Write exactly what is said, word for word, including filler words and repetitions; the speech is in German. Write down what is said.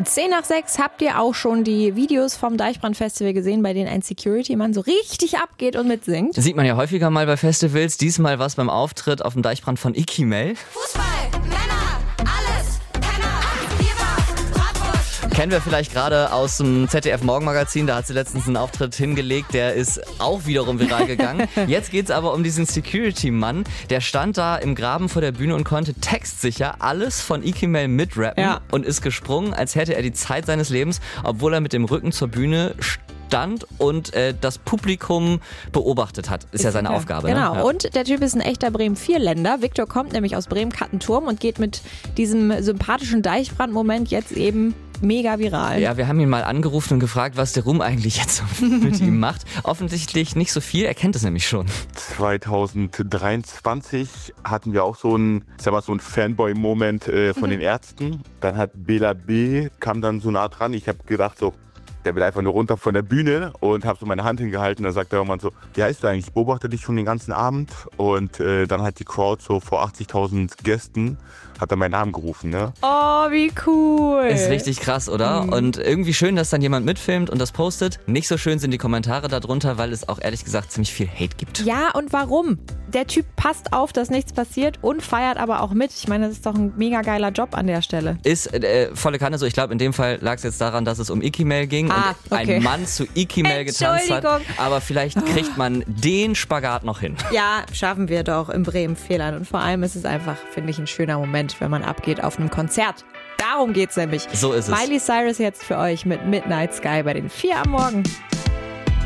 zehn nach sechs habt ihr auch schon die Videos vom Deichbrand-Festival gesehen, bei denen ein Security-Mann so richtig abgeht und mitsingt? Das sieht man ja häufiger mal bei Festivals. Diesmal war es beim Auftritt auf dem Deichbrand von Ikimel. Fußball, Männer, alles, Penner, Biber, Bratwurst. Kennen wir vielleicht gerade aus dem Z D F-Morgenmagazin. Da hat sie letztens einen Auftritt hingelegt, der ist auch wiederum viral gegangen. Jetzt geht es aber um diesen Security-Mann. Der stand da im Graben vor der Bühne und konnte textsicher alles von Ikimel mitrappen Ja. und ist gesprungen, als hätte er die Zeit seines Lebens, obwohl er mit dem Rücken zur Bühne stand und äh, das Publikum beobachtet hat. Ist ja seine Aufgabe. Genau. Ne? Ja. Und der Typ ist ein echter Bremen-Vierländer. Victor kommt nämlich aus Bremen-Kattenturm und geht mit diesem sympathischen Deichbrand-Moment jetzt eben mega viral. Ja, wir haben ihn mal angerufen und gefragt, was der Ruhm eigentlich jetzt mit ihm macht. Offensichtlich nicht so viel, er kennt es nämlich schon. zwanzig dreiundzwanzig hatten wir auch so einen, ich sag mal, so einen Fanboy-Moment äh, von den Ärzten. Dann hat Bela B. kam dann so nah dran. Ich habe gedacht so, der will einfach nur runter von der Bühne und habe so meine Hand hingehalten. Da sagt der Mann so, wie heißt du eigentlich? Ich beobachte dich schon den ganzen Abend. Und äh, dann hat die Crowd so vor achtzigtausend Gästen, hat er meinen Namen gerufen. Ne? Oh, wie cool. Ist richtig krass, oder? Mhm. Und irgendwie schön, dass dann jemand mitfilmt und das postet. Nicht so schön sind die Kommentare darunter, weil es auch ehrlich gesagt ziemlich viel Hate gibt. Ja, und warum? Der Typ passt auf, dass nichts passiert und feiert aber auch mit. Ich meine, das ist doch ein mega geiler Job an der Stelle. Ist äh, volle Kanne so. Ich glaube, in dem Fall lag es jetzt daran, dass es um Ikimel ging ah, und okay. ein Mann zu Ikimel getanzt hat. Aber vielleicht kriegt man den Spagat noch hin. Ja, schaffen wir doch im Bremen-Vierland. Und vor allem ist es einfach, finde ich, ein schöner Moment, wenn man abgeht auf einem Konzert. Darum geht's nämlich. So ist es. Miley Cyrus jetzt für euch mit Midnight Sky bei den vier am Morgen.